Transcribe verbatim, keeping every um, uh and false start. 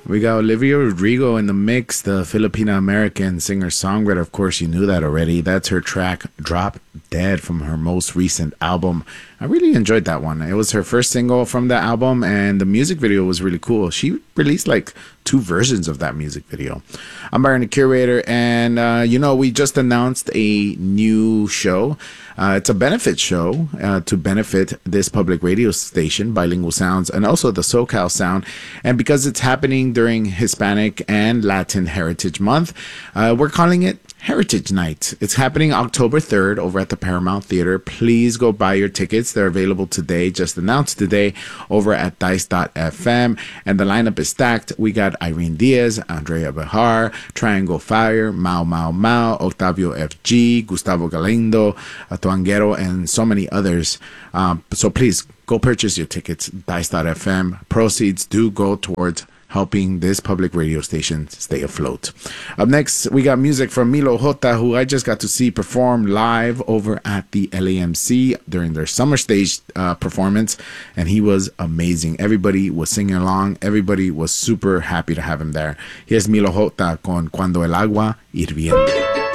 We got Olivia Rodrigo in the mix, the Filipino-American singer-songwriter. Of course, you knew that already. That's her track, Drop Dead, from her most recent album. I really enjoyed that one. It was her first single from the album, and the music video was really cool. She released like two versions of that music video. I'm Byron, the Curator, and uh, you know, we just announced a new show. Uh, it's a benefit show uh, to benefit this public radio station, Bilingual Sounds, and also the SoCal Sound. And because it's happening during Hispanic and Latin Heritage Month, uh, we're calling it Heritage Night. It's happening October third over at the Paramount Theater. Please go buy your tickets. They're available today, just announced today, over at dice dot f m. And the lineup is stacked. We got Irene Diaz, Andrea Behar, Triangle Fire, Mau Mau Mau, Octavio F G, Gustavo Galindo, Tuanguero, and so many others. Um, so please go purchase your tickets, dice dot f m. Proceeds do go towards helping this public radio station stay afloat. Up next, we got music from Milo Jota, who I just got to see perform live over at the L A M C during their summer stage uh, performance, and he was amazing. Everybody was singing along. Everybody was super happy to have him there. Here's Milo Jota con Cuando el agua hirviendo.